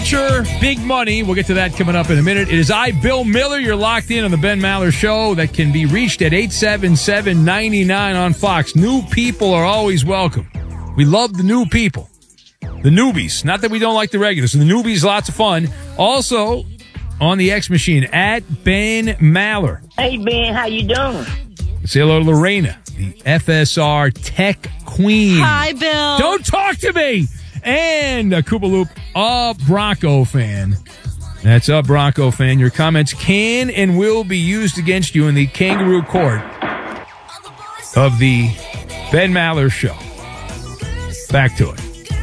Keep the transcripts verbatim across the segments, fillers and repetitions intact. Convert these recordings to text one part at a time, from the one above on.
Furniture, big money. We'll get to that coming up in a minute. It is I, Bill Miller. You're locked in on the Ben Maller Show that can be reached at eight seven seven, nine nine on Fox. New people are always welcome. We love the new people. The newbies. Not that we don't like the regulars. The newbies, lots of fun. Also, on the X Machine, at Ben Maller. Hey, Ben, how you doing? Say hello to Lorena, the F S R tech queen. Hi, Bill. Don't talk to me. And a Koopa Loop, a Bronco fan. That's a Bronco fan. Your comments can and will be used against you in the kangaroo court of the Ben Maller Show. Back to it.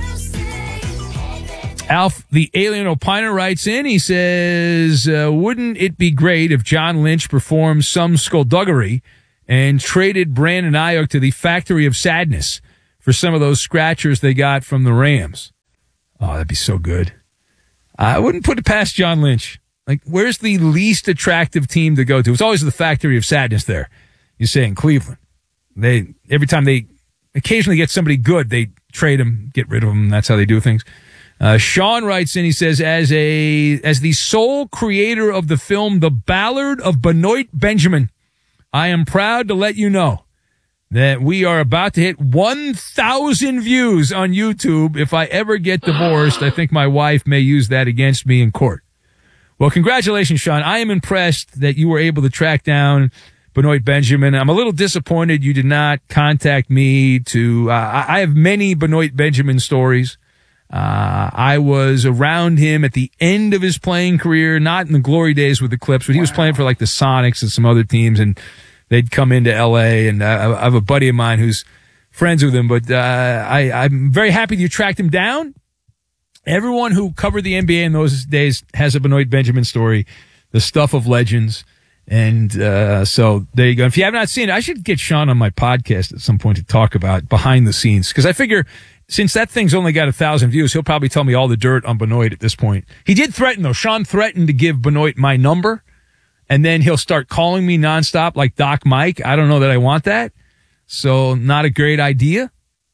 Alf, the alien opiner, writes in. He says, uh, wouldn't it be great if John Lynch performed some skullduggery and traded Brandon Ayuk to the Factory of Sadness for some of those scratchers they got from the Rams? Oh, that'd be so good. I wouldn't put it past John Lynch. Like, where's the least attractive team to go to? It's always the Factory of Sadness there. You say in Cleveland. They every time they occasionally get somebody good, they trade them, get rid of them. That's how they do things. Uh, Sean writes in, he says, as a as the sole creator of the film The Ballad of Benoit Benjamin, I am proud to let you know that we are about to hit one thousand views on YouTube. If I ever get divorced, I think my wife may use that against me in court. Well, congratulations, Sean. I am impressed that you were able to track down Benoit Benjamin. I'm a little disappointed you did not contact me to, uh, I have many Benoit Benjamin stories. Uh, I was around him at the end of his playing career, not in the glory days with the Clips, but he was playing for like the Sonics and some other teams, and they'd come into L A, and uh, I have a buddy of mine who's friends with him, but uh, I, I'm very happy that you tracked him down. Everyone who covered the N B A in those days has a Benoit Benjamin story, the stuff of legends. And uh, so there you go. If you have not seen it, I should get Sean on my podcast at some point to talk about behind the scenes, because I figure since that thing's only got a thousand views, he'll probably tell me all the dirt on Benoit at this point. He did threaten, though. Sean threatened to give Benoit my number, and then he'll start calling me nonstop like Doc Mike. I don't know that I want that. So not a great idea.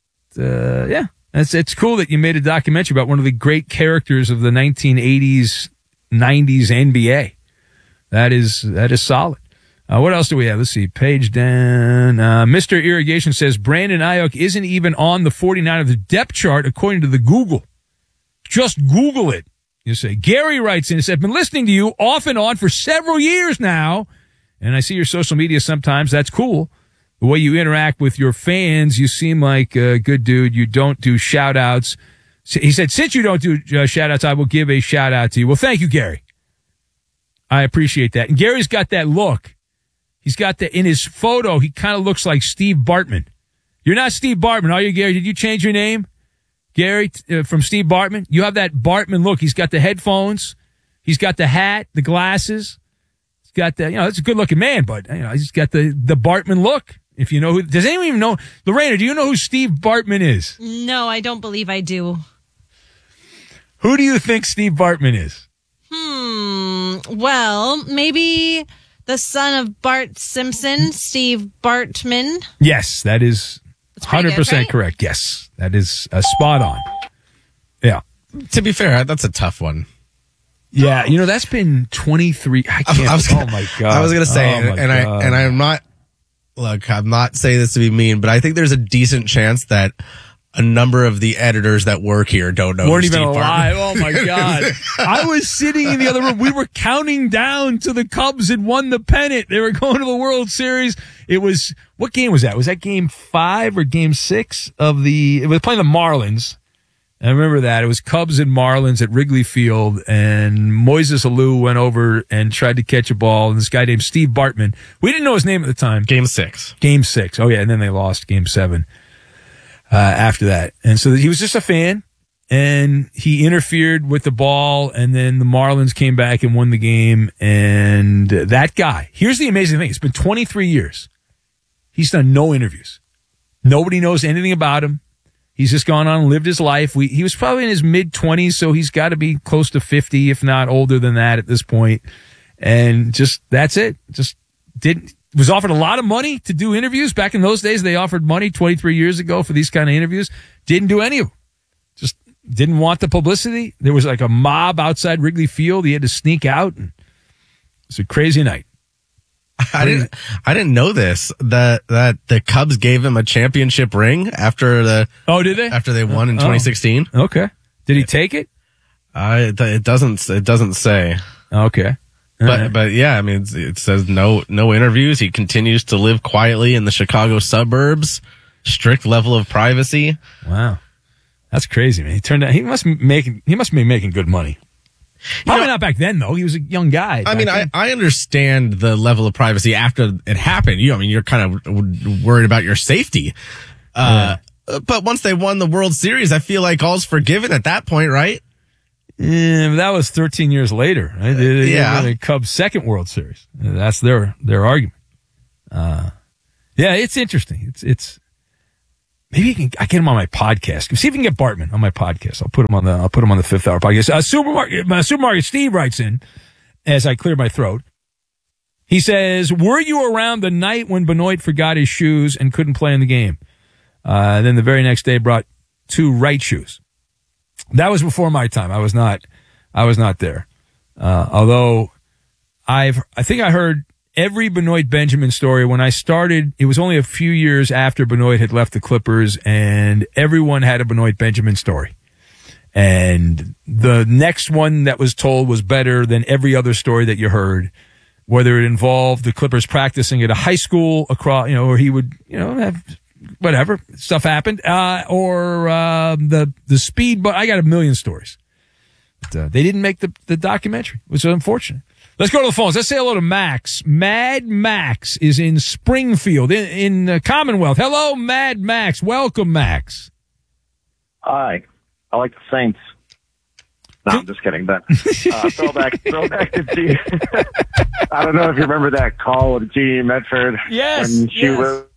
Uh, yeah, it's, it's cool that you made a documentary about one of the great characters of the nineteen eighties, nineties N B A. That is, that is solid. Uh, what else do we have? Let's see. Page down. Uh, Mister Irrigation says Brandon Ayuk isn't even on the forty-niners depth chart according to the Google. Just Google it. You say. Gary writes in and says, I've been listening to you off and on for several years now, and I see your social media sometimes. That's cool. The way you interact with your fans, you seem like a good dude. You don't do shout-outs. He said, since you don't do uh, shout-outs, I will give a shout-out to you. Well, thank you, Gary. I appreciate that. And Gary's got that look. He's got the, in his photo, he kind of looks like Steve Bartman. You're not Steve Bartman, are you, Gary? Did you change your name? Gary, uh, from Steve Bartman? You have that Bartman look. He's got the headphones. He's got the hat, the glasses. He's got the, you know, it's a good looking man, but, you know, he's got the, the Bartman look. If you know who, does anyone even know? Lorena, do you know who Steve Bartman is? No, I don't believe I do. Who do you think Steve Bartman is? Hmm. Well, maybe the son of Bart Simpson, Steve Bartman. Yes, that is one hundred percent good, right? correct. Yes, that is uh, spot on. Yeah. To be fair, that's a tough one. Yeah, you know, that's been twenty-three. I can't. I was gonna, oh my God. I was going to say, oh and I God. and I'm not. Look, I'm not saying this to be mean, but I think there's a decent chance that a number of the editors that work here don't know. Weren't Steve even alive. Bartman. Oh my God. I was sitting in the other room. We were counting down to the Cubs had won the pennant. They were going to the World Series. It was, what game was that? Was that game five or game six of the, it was playing the Marlins. I remember that. It was Cubs and Marlins at Wrigley Field, and Moises Alou went over and tried to catch a ball, and this guy named Steve Bartman, we didn't know his name at the time. Game six. Game six. Oh yeah, and then they lost game seven. Uh, after that. And so he was just a fan, and he interfered with the ball, and then the Marlins came back and won the game. And that guy, here's the amazing thing. It's been twenty-three years. He's done no interviews. Nobody knows anything about him. He's just gone on and lived his life. We, he was probably in his mid-twenties, so he's got to be close to fifty, if not older than that at this point. And just, that's it. Just didn't, was offered a lot of money to do interviews. Back in those days, they offered money twenty-three years ago for these kind of interviews. Didn't do any of them. Just didn't want the publicity. There was like a mob outside Wrigley Field. He had to sneak out. And it's a crazy night. I didn't. I didn't know this. That that the Cubs gave him a championship ring after the. Oh, did they? After they won in Oh. twenty sixteen. Okay. Did he take it? Uh, it, it doesn't. It doesn't say. Okay. But All right. but yeah, I mean, it's, it says no no interviews. He continues to live quietly in the Chicago suburbs. Strict level of privacy. Wow, that's crazy, man. He turned out he must be making he must be making good money. Probably know- not back then though. He was a young guy. I back mean, I, then. I understand the level of privacy after it happened. You, I mean, you're kind of worried about your safety. Uh, But once they won the World Series, I feel like all's forgiven at that point, right? Yeah, but that was thirteen years later. Right? They, they yeah. won the Cubs' second World Series. That's their their argument. Uh, yeah, it's interesting. It's it's maybe you can I get him on my podcast. See if you can get Bartman on my podcast. I'll put him on the I'll put him on the Fifth Hour podcast. Uh, supermarket uh, supermarket Steve writes in as I clear my throat. He says, "Were you around the night when Benoit forgot his shoes and couldn't play in the game? Uh, then the very next day brought two right shoes." That was before my time. I was not, I was not there. Uh, although I've, I think I heard every Benoit Benjamin story when I started. It was only a few years after Benoit had left the Clippers, and everyone had a Benoit Benjamin story. And the next one that was told was better than every other story that you heard, whether it involved the Clippers practicing at a high school across, you know, or he would, you know, have whatever stuff happened, uh, or uh, the the speed. But I got a million stories. But, uh, they didn't make the, the documentary, which is unfortunate. Let's go to the phones. Let's say hello to Max. Mad Max is in Springfield, in, in uh, Commonwealth. Hello, Mad Max. Welcome, Max. Hi. I like the Saints. No, I'm just kidding. But uh, throwback, throwback to G. I don't know if you remember that call with Jeannie Medford. Yes, When she yes. was.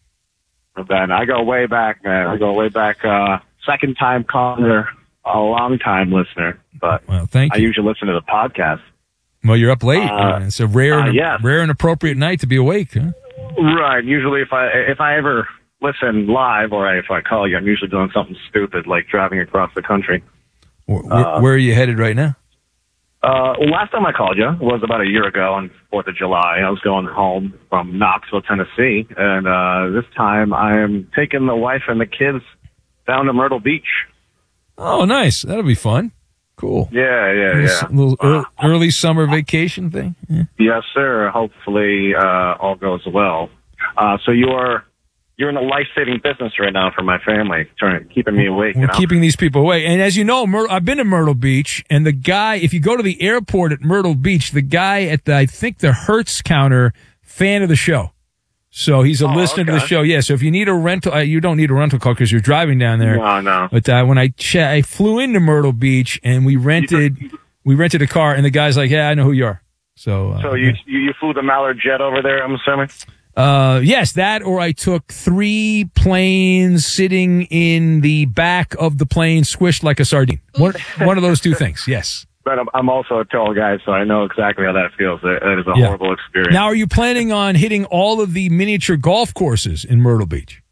Then I go way back, man. I go way back. Uh, second time caller, a long time listener. But Well, thank I you. usually listen to the podcast. Well, you're up late. Uh, it's a rare, uh, and, yes. rare and appropriate night to be awake. Huh? Right. Usually, if I if I ever listen live or if I call you, I'm usually doing something stupid like driving across the country. Where, where, where are you headed right now? Uh, well, last time I called you was about a year ago on fourth of July. I was going home from Knoxville, Tennessee, and uh, this time I am taking the wife and the kids down to Myrtle Beach. Oh, nice. That'll be fun. Cool. Yeah, yeah, Little, yeah. little early, early summer vacation thing. Yeah. Yes, sir. Hopefully uh, all goes well. Uh, so you're you're in a life-saving business right now for my family, trying keeping me awake. We're you know? keeping these people away. And as you know, Myr- I've been to Myrtle Beach, and the guy, if you go to the airport at Myrtle Beach, the guy at the, I think the Hertz counter, fan of the show. So he's a Oh, listener to the okay. show. Yeah. So if you need a rental, uh, you don't need a rental car because you're driving down there. No, no. But uh, when I ch- I flew into Myrtle Beach and we rented we rented a car, and the guy's like, "Yeah, I know who you are." So, uh, So you, you you flew the Mallard jet over there, I'm assuming? uh, yes, that, or I took three planes sitting in the back of the plane, squished like a sardine. One one of those two things. Yes. But I'm, I'm also a tall guy, so I know exactly how that feels. That, that is a Yeah. horrible experience. Now, are you planning on hitting all of the miniature golf courses in Myrtle Beach?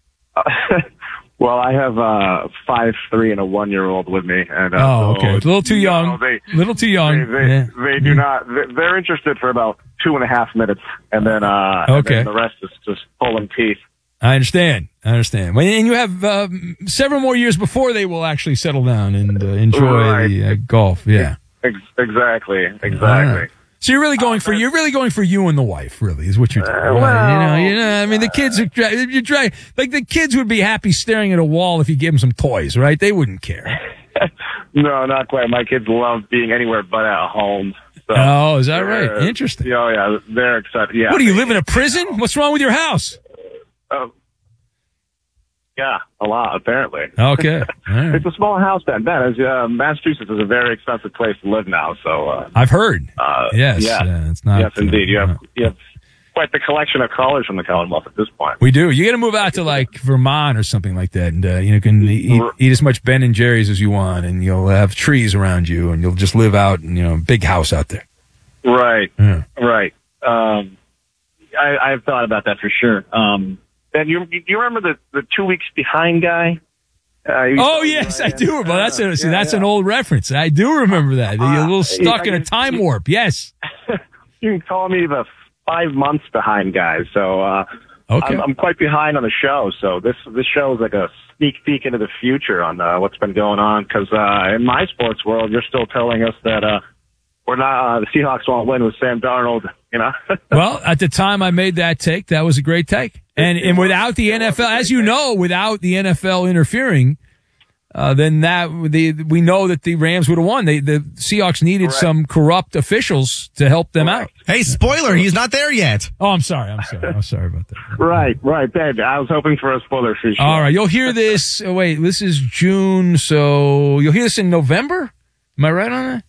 Well, I have uh five, three, and a one-year-old with me, and uh, Oh, so, okay. A little too you young. know, they, little too young. They, they, Yeah. they do not. they- They're interested for about two and a half minutes, and then uh, Okay. and then the rest is just pulling teeth. I understand. I understand. Well, and you have uh, several more years before they will actually settle down and uh, enjoy Right. the uh, golf. Yeah. Ex- exactly, All exactly. right. So you're really going for you're really going for you and the wife, really, is what you're doing. Uh, right? well, you know, you know. I mean, the kids are dry- you're dry, like the kids would be happy staring at a wall if you gave them some toys, right? They wouldn't care. No, not quite. My kids love being anywhere but at home. So Oh, is that right? they're- Interesting. Oh, yeah, they're excited. Yeah. What do you live in a prison? What's wrong with your house? Uh, yeah, a lot apparently. Okay. All right. It's a small house, Ben. Ben, as, uh, Massachusetts is a very expensive place to live now. So, uh, I've heard. uh, Yes. yes, uh, it's not. yes, indeed. You uh, have you have quite the collection of callers from the Commonwealth at this point. We do. You got to move out to like Vermont or something like that, and uh, you know, can eat, eat as much Ben and Jerry's as you want, and you'll have trees around you, and you'll just live out in, you know, a big house out there. Right, Yeah. right. Um, I, I've thought about that for sure. Um, Ben, you you remember the the two weeks behind guy Uh, you Oh saw- yes, I do. Well, that's a, see, Yeah, that's yeah. an old reference. I do remember that. You're a little Uh, stuck yeah, in a I- time warp. Yes. You can call me the five months behind guy. So uh, Okay. I'm, I'm quite behind on the show. So this this show is like a sneak peek into the future on uh, what's been going on. Because uh, in my sports world, you're still telling us that uh, we're not uh, the Seahawks won't win with Sam Darnold. You know. Well, at the time I made that take, that was a great take. And and without the N F L, as you know, without the N F L interfering, uh, then that the we know that the Rams would have won. They the Seahawks needed Correct. some corrupt officials to help them out. Hey, spoiler, he's not there yet. Oh, I'm sorry. I'm sorry. I'm sorry about that. Right, right. Ben, I was hoping for a spoiler free show. All right, you'll hear this. Oh, wait, this is June, so you'll hear this in November. Am I right on that?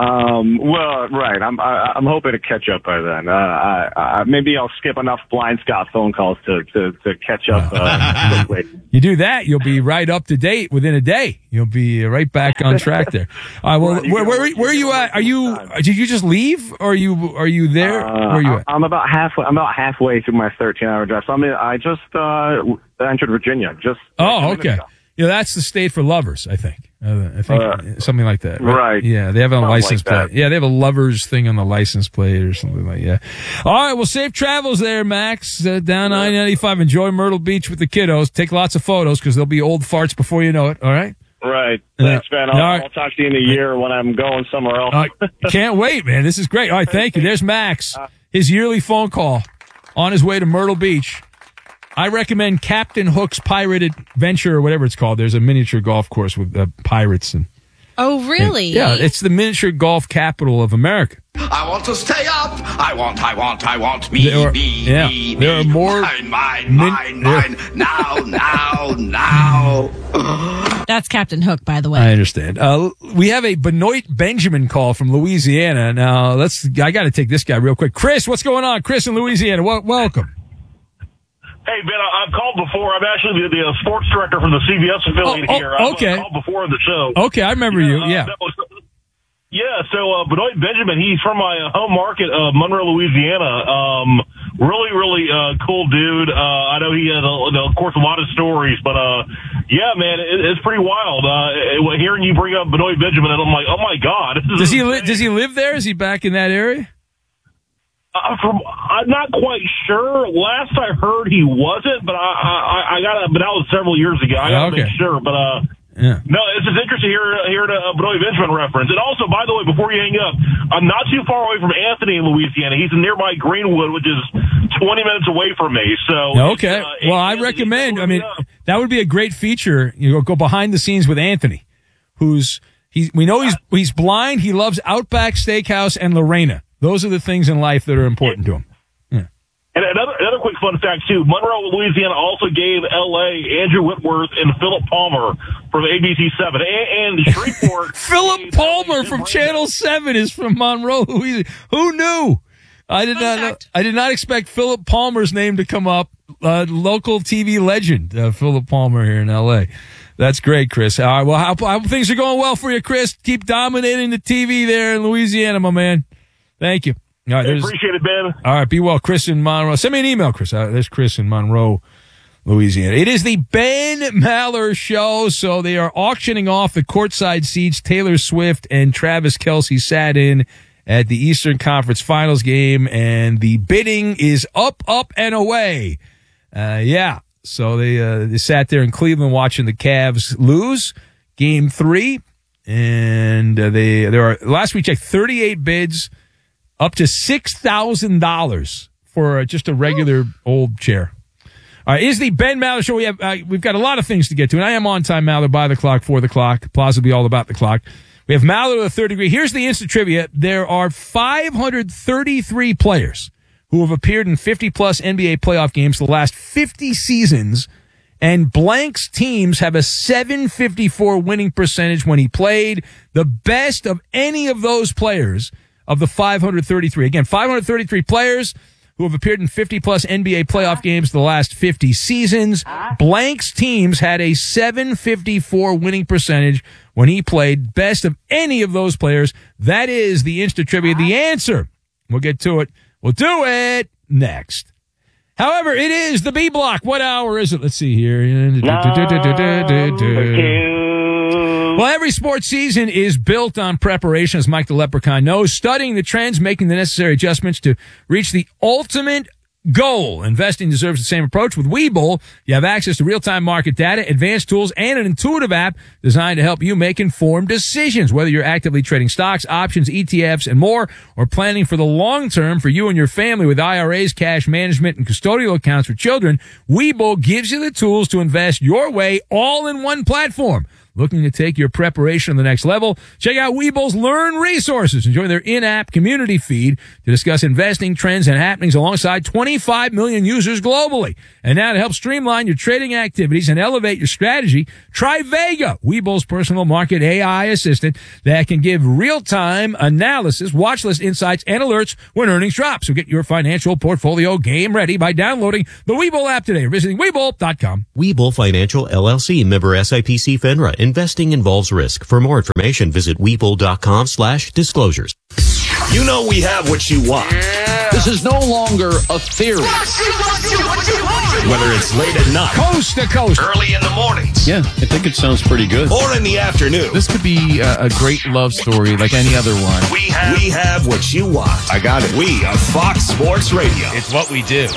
Um, well, right. I'm I, I'm hoping to catch up by then. Uh, I, I, maybe I'll skip enough blind Scott phone calls to to, to catch up uh, quickly. You do that, you'll be right up to date within a day. You'll be right back on track there. All right. Well, Right, you where, go- where, where are you you go at? Are you? time. Did you just leave, or are you? Are you there? Uh, where are you at? I'm about halfway. I'm about halfway through my thirteen hour drive. So I mean, I just uh, entered Virginia. Just Oh, a minute okay. ago. Yeah, that's the state for lovers, I think. Uh, I think Uh, something like that. right. Yeah, they have it on Something license like that. plate. Yeah, they have a lovers thing on the license plate or something like that. All right, well, safe travels there, Max. Uh, down I ninety-five. Enjoy Myrtle Beach with the kiddos. Take lots of photos because there'll be old farts before you know it. All right? Right. Yeah. Thanks, man. I'll, All right. I'll talk to you in a year when I'm going somewhere else. Uh, can't wait, man. This is great. All right, thank you. There's Max. His yearly phone call on his way to Myrtle Beach. I recommend Captain Hook's Pirate Adventure or whatever it's called. There's a miniature golf course with uh, pirates and Oh, really? yeah, it's the miniature golf capital of America. I want to stay up. I want, I want, I want me, There are- me, yeah, me, there me. are more Mine, mine, min- mine, there- mine. Now, now, now. That's Captain Hook, by the way. I understand. Uh, we have a Benoit Benjamin call from Louisiana. Now, let's. I got to take this guy real quick. Chris, what's going on? Chris in Louisiana. Wel- welcome. Hey, Ben, I- I've called before. I'm actually the, the uh, sports director from the C B S affiliate Oh, oh, here. I've okay. uh, called before the show. Okay, I remember you. uh, Yeah. that was- yeah, so uh, Benoit Benjamin, he's from my uh, home market of Monroe, Louisiana. Um, really, really uh, cool dude. Uh, I know he has, a, of course, a lot of stories, but uh, yeah, man, it, it's pretty wild. Uh, it, hearing you bring up Benoit Benjamin, and I'm like, oh my god, this is Does he li- insane. Does he live there? Is he back in that area? Uh, from, I'm not quite sure. Last I heard, he wasn't, but I, I, I got, but that was several years ago. I got to Okay. make sure, but uh. Yeah. No, it's just interesting here hear the uh, Benoit Benjamin reference. And also, by the way, before you hang up, I'm not too far away from Anthony in Louisiana. He's in nearby Greenwood, which is twenty minutes away from me. So Okay. uh, Well, I Anthony, recommend. I mean, yeah. that would be a great feature. You know, go behind the scenes with Anthony, who's he's. We know he's he's blind. He loves Outback Steakhouse and Lorena. Those are the things in life that are important to him. And another another quick fun fact too: Monroe, Louisiana, also gave L A Andrew Whitworth and Philip Palmer from A B C seven, and, and Shreveport. Philip gave Palmer L A from Jim Channel Seven is from Monroe, Louisiana. Who knew? I did Fun not. Know, fact. I did not expect Philip Palmer's name to come up. Uh, local T V legend, uh, Philip Palmer here in L A. That's great, Chris. All right. Well, how, how things are going well for you, Chris? Keep dominating the T V there in Louisiana, my man. Thank you. All right. Hey, There's, appreciate it, Ben. all right. Be well, Chris in Monroe. Send me an email, Chris. Uh, there's Chris in Monroe, Louisiana. It is the Ben Maller Show. So they are auctioning off the courtside seats Taylor Swift and Travis Kelce sat in at the Eastern Conference Finals game, and the bidding is up, up, and away. Uh, yeah. So they uh, they sat there in Cleveland watching the Cavs lose game three, and uh, they there are last we checked thirty-eight bids, up to six thousand dollars for uh, just a regular old chair. All right, is the Ben Maller Show. We have uh, we've got a lot of things to get to, and I am on time, Maller, by the clock, for the clock. Plaza will be all about the clock. We have Maller to the third degree. Here's the instant trivia. There are five hundred thirty-three players who have appeared in fifty-plus N B A playoff games the last fifty seasons, and Blank's teams have a seven fifty-four winning percentage when he played. The best of any of those players of the five hundred thirty-three. Again, five hundred thirty-three players who have appeared in fifty-plus N B A playoff games the last fifty seasons. Blank's teams had a seven fifty-four winning percentage when he played. Best of any of those players. That is the instant trivia. The answer. We'll get to it. We'll do it next. However, it is the B block. What hour is it? Let's see here. Well, every sports season is built on preparation, as Mike the Leprechaun knows, studying the trends, making the necessary adjustments to reach the ultimate goal. Investing deserves the same approach. With Webull, you have access to real-time market data, advanced tools, and an intuitive app designed to help you make informed decisions. Whether you're actively trading stocks, options, E T Fs, and more, or planning for the long term for you and your family with I R As, cash management, and custodial accounts for children, Webull gives you the tools to invest your way all in one platform. Looking to take your preparation to the next level? Check out Webull's Learn resources and join their in-app community feed to discuss investing trends and happenings alongside twenty-five million users globally. And now to help streamline your trading activities and elevate your strategy, try Vega, Webull's personal market A I assistant that can give real-time analysis, watch list insights, and alerts when earnings drop. So get your financial portfolio game ready by downloading the Webull app today or visiting Webull dot com. Webull Financial, L L C, member S I P C FINRA. Investing involves risk. For more information, visit Webull.com slash disclosures. You know we have what you want. Yeah. This is no longer a theory. Whether it's late at night, coast to coast, early in the mornings. Yeah, I think it sounds pretty good. Or in the afternoon. This could be a, a great love story like any other one. We have, we have what you want. I got it. We are Fox Sports Radio. It's what we do.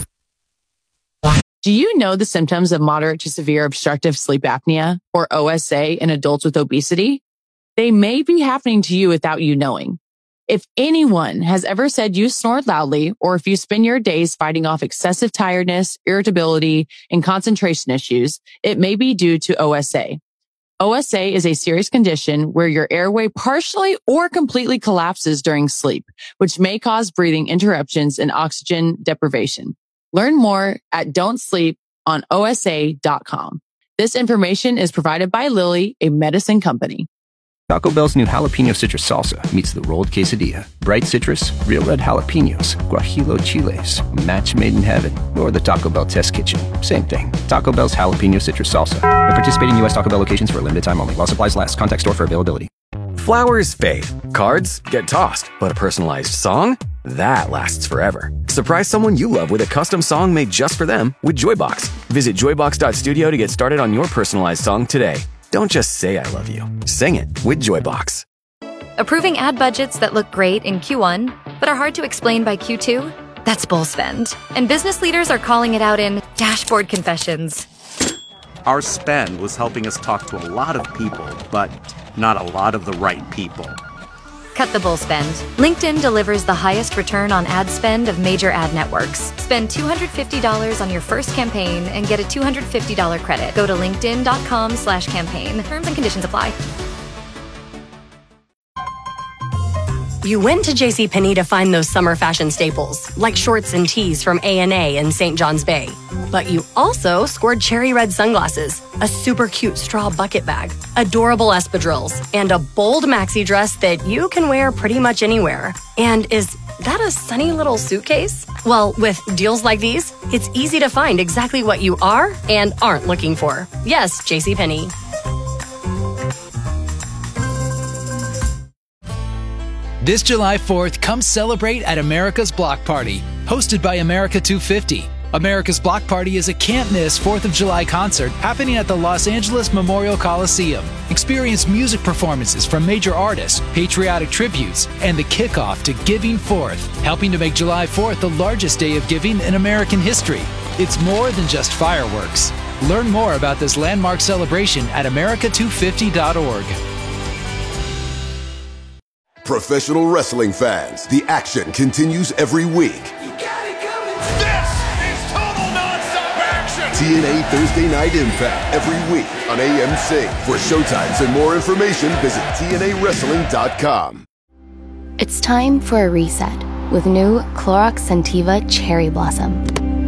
Do you know the symptoms of moderate to severe obstructive sleep apnea, or O S A, in adults with obesity? They may be happening to you without you knowing. If anyone has ever said you snore loudly, or if you spend your days fighting off excessive tiredness, irritability, and concentration issues, it may be due to O S A. O S A is a serious condition where your airway partially or completely collapses during sleep, which may cause breathing interruptions and oxygen deprivation. Learn more at don't sleep on O S A dot com. This information is provided by Lilly, a medicine company. Taco Bell's new jalapeno citrus salsa meets the rolled quesadilla. Bright citrus, real red jalapenos, guajillo chiles, a match made in heaven, or the Taco Bell test kitchen. Same thing. Taco Bell's jalapeno citrus salsa. At participating U S Taco Bell locations for a limited time only. While supplies last. Contact store for availability. Flowers fade. Cards get tossed. But a personalized song? That lasts forever. Surprise someone you love with a custom song made just for them with Joybox. Visit joybox dot studio to get started on your personalized song today. Don't just say I love you. Sing it with Joybox. Approving ad budgets that look great in Q one, but are hard to explain by Q two? That's bull spend. And business leaders are calling it out in dashboard confessions. Our spend was helping us talk to a lot of people, but not a lot of the right people. Cut the bull spend. LinkedIn delivers the highest return on ad spend of major ad networks. Spend two hundred fifty dollars on your first campaign and get a two hundred fifty dollars credit. Go to linkedin.com slash campaign. Terms and conditions apply. You went to JCPenney to find those summer fashion staples, like shorts and tees from A and A in Saint John's Bay. But you also scored cherry red sunglasses, a super cute straw bucket bag, adorable espadrilles, and a bold maxi dress that you can wear pretty much anywhere. And is that a sunny little suitcase? Well, with deals like these, it's easy to find exactly what you are and aren't looking for. Yes, JCPenney. This July fourth, come celebrate at America's Block Party, hosted by America two fifty. America's Block Party is a can't-miss fourth of July concert happening at the Los Angeles Memorial Coliseum. Experience music performances from major artists, patriotic tributes, and the kickoff to Giving Fourth, helping to make July fourth the largest day of giving in American history. It's more than just fireworks. Learn more about this landmark celebration at America two fifty dot org. Professional wrestling fans, the action continues every week. You got it coming. This is total nonstop action. T N A Thursday Night Impact every week on A M C. For showtimes and more information, visit T N A wrestling dot com. It's time for a reset with new Clorox Scentiva Cherry Blossom.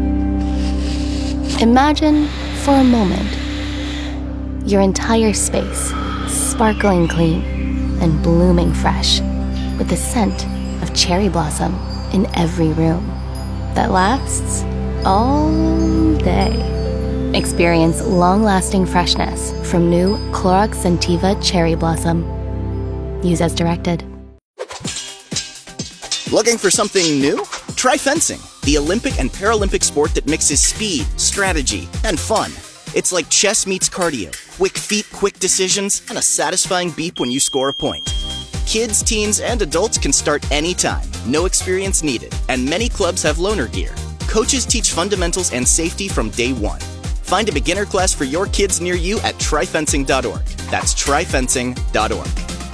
Imagine for a moment your entire space sparkling clean and blooming fresh, with the scent of cherry blossom in every room that lasts all day. Experience long-lasting freshness from new Clorox Scentiva Cherry Blossom. Use as directed. Looking for something new? Try fencing. the Olympic and Paralympic sport that mixes speed, strategy, and fun. It's like chess meets cardio, quick feet, quick decisions, and a satisfying beep when you score a point. Kids, teens, and adults can start anytime, no experience needed, and many clubs have loaner gear. Coaches teach fundamentals and safety from day one. Find a beginner class for your kids near you at tri fencing dot org. That's tri fencing dot org.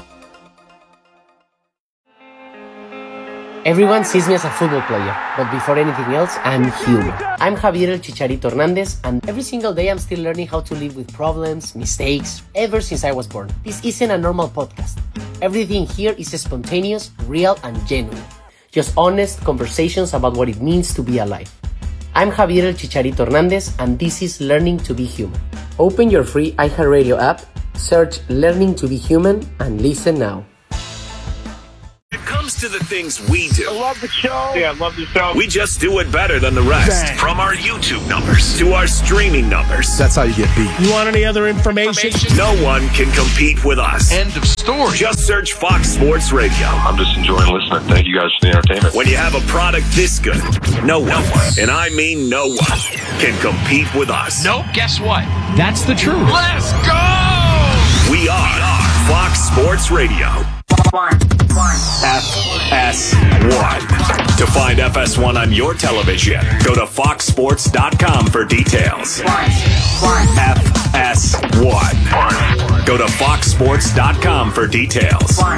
Everyone sees me as a football player, but before anything else, I'm human. I'm Javier El Chicharito Hernandez, and every single day I'm still learning how to live with problems, mistakes, ever since I was born. This isn't a normal podcast. Everything here is spontaneous, real, and genuine. Just honest conversations about what it means to be alive. I'm Javier El Chicharito Hernandez, and this is Learning to be Human. Open your free iHeartRadio app, search Learning to be Human, and listen now. When it comes to the things we do, I love the show. Yeah, I love the show. we just do it better than the rest. Bang. From our YouTube numbers to our streaming numbers. That's how you get beat. You want any other information? No one can compete with us. End of story. Just search Fox Sports Radio. I'm just enjoying listening. Thank you guys for the entertainment. When you have a product this good, no one, and I mean no one, can compete with us. Nope, guess what? That's the truth. Let's go! We are Fox Sports Radio. One, one. F S one. To find F S one on your television, go to fox sports dot com for details. One, one. F S one. Go to fox sports dot com for details.